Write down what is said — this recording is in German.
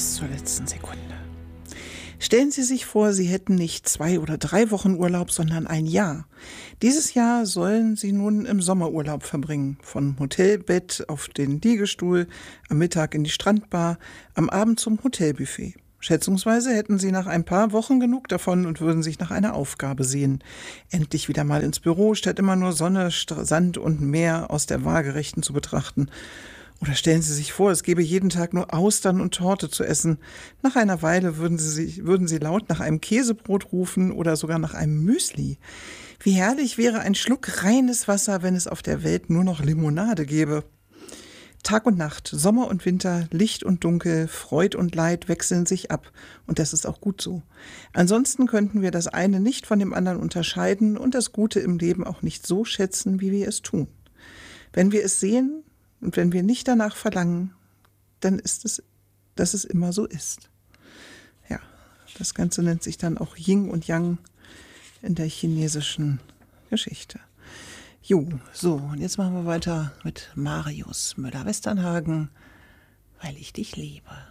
bis zur letzten Sekunde. Stellen Sie sich vor, Sie hätten nicht 2 oder 3 Wochen Urlaub, sondern ein Jahr. Dieses Jahr sollen Sie nun im Sommerurlaub verbringen. Vom Hotelbett auf den Liegestuhl, am Mittag in die Strandbar, am Abend zum Hotelbuffet. Schätzungsweise hätten Sie nach ein paar Wochen genug davon und würden sich nach einer Aufgabe sehen. Endlich wieder mal ins Büro, statt immer nur Sonne, Sand und Meer aus der Waagerechten zu betrachten. Oder stellen Sie sich vor, es gäbe jeden Tag nur Austern und Torte zu essen. Nach einer Weile würden Sie laut nach einem Käsebrot rufen oder sogar nach einem Müsli. Wie herrlich wäre ein Schluck reines Wasser, wenn es auf der Welt nur noch Limonade gäbe. Tag und Nacht, Sommer und Winter, Licht und Dunkel, Freud und Leid wechseln sich ab. Und das ist auch gut so. Ansonsten könnten wir das eine nicht von dem anderen unterscheiden und das Gute im Leben auch nicht so schätzen, wie wir es tun. Wenn wir es sehen und wenn wir nicht danach verlangen, dann ist es, dass es immer so ist. Ja, das Ganze nennt sich dann auch Yin und Yang in der chinesischen Geschichte. Jo, so, und jetzt machen wir weiter mit Marius Müller-Westernhagen, weil ich dich liebe.